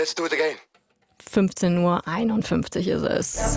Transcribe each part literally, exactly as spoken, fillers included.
Let's do it again. fünfzehn Uhr einundfünfzig ist es.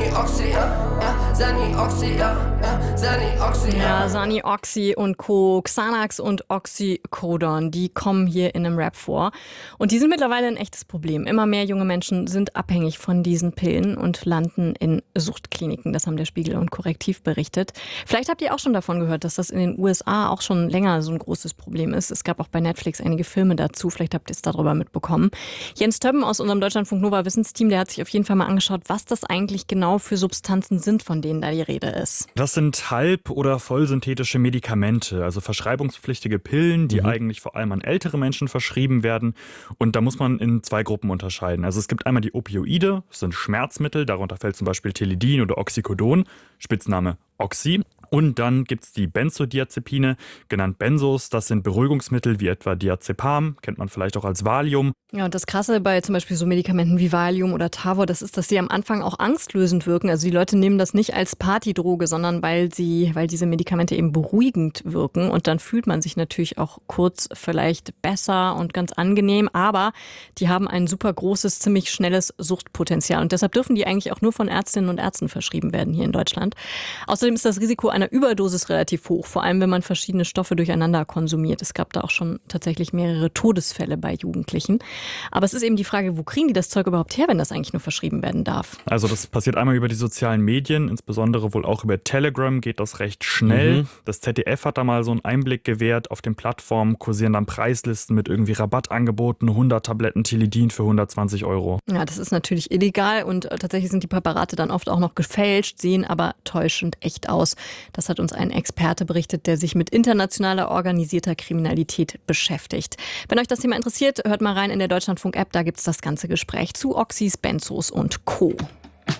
Ja, Sani, Oxy und Co., Xanax und Oxycodon, die kommen hier in einem Rap vor. Und die sind mittlerweile ein echtes Problem. Immer mehr junge Menschen sind abhängig von diesen Pillen und landen in Suchtkliniken. Das haben der Spiegel und Korrektiv berichtet. Vielleicht habt ihr auch schon davon gehört, dass das in den U S A auch schon länger so ein großes Problem ist. Es gab auch bei Netflix einige Filme dazu. Vielleicht habt ihr es darüber mitbekommen. Jens Többen aus unserem Deutschlandfunk Nova Wissensteam, der hat sich auf jeden Fall mal angeschaut, was das eigentlich genau für Substanzen sind, von denen da die Rede ist. Das sind halb- oder vollsynthetische Medikamente, also verschreibungspflichtige Pillen, die mhm. eigentlich vor allem an ältere Menschen verschrieben werden. Und da muss man in zwei Gruppen unterscheiden. Also es gibt einmal die Opioide, das sind Schmerzmittel, darunter fällt zum Beispiel Teledin oder Oxycodon, Spitzname Oxy. Und dann gibt es die Benzodiazepine, genannt Benzos. Das sind Beruhigungsmittel wie etwa Diazepam, kennt man vielleicht auch als Valium. Ja, und das Krasse bei zum Beispiel so Medikamenten wie Valium oder Tavor, das ist, dass sie am Anfang auch angstlösend wirken. Also die Leute nehmen das nicht als Partydroge, sondern weil sie, weil diese Medikamente eben beruhigend wirken. Und dann fühlt man sich natürlich auch kurz vielleicht besser und ganz angenehm. Aber die haben ein super großes, ziemlich schnelles Suchtpotenzial. Und deshalb dürfen die eigentlich auch nur von Ärztinnen und Ärzten verschrieben werden hier in Deutschland. Außerdem ist das Risiko einer Überdosis relativ hoch, vor allem wenn man verschiedene Stoffe durcheinander konsumiert. Es gab da auch schon tatsächlich mehrere Todesfälle bei Jugendlichen. Aber es ist eben die Frage, wo kriegen die das Zeug überhaupt her, wenn das eigentlich nur verschrieben werden darf? Also das passiert einmal über die sozialen Medien, insbesondere wohl auch über Telegram geht das recht schnell. Mhm. Das Z D F hat da mal so einen Einblick gewährt. Auf den Plattformen kursieren dann Preislisten mit irgendwie Rabattangeboten, hundert Tabletten Teledin für hundertzwanzig Euro. Ja, das ist natürlich illegal und tatsächlich sind die Präparate dann oft auch noch gefälscht, sehen aber täuschend echt aus. Das hat uns ein Experte berichtet, der sich mit internationaler organisierter Kriminalität beschäftigt. Wenn euch das Thema interessiert, hört mal rein in der Deutschlandfunk-App, da gibt es das ganze Gespräch zu Oxys, Benzos und Co.